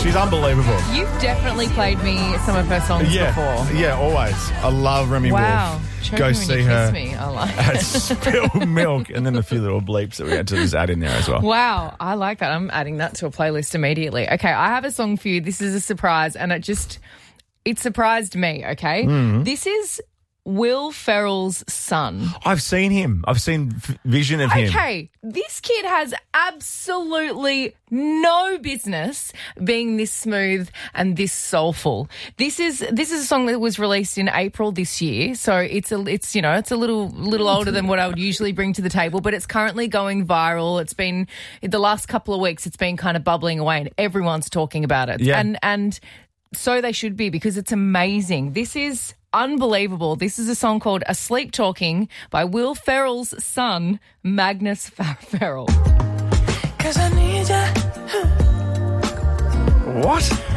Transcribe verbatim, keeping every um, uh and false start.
She's unbelievable. You've definitely played me some of her songs Yeah, before. yeah, always. I love Remy Wow. Wolf. Choke Go me when see you her kiss me. I like at it. Spill Milk, and then a few little bleeps that we had to just add in there as well. Wow, I like that. I'm adding that to a playlist immediately. Okay, I have a song for you. This is a surprise, and it just, it surprised me, okay? Mm-hmm. This is Will Ferrell's son. I've seen him. I've seen v- vision of him. Okay, this kid has absolutely no business being this smooth and this soulful. This is this is a song that was released in April this year, so it's a it's you know it's a little little older than what I would usually bring to the table, but it's currently going viral. It's been in the last couple of weeks. It's been kind of bubbling away, and everyone's talking about it. Yeah. and and so they should be, because it's amazing. This is unbelievable. This is a song called Asleep Talking by Will Ferrell's son, Magnus Fer- Ferrell. Cause I need ya. What?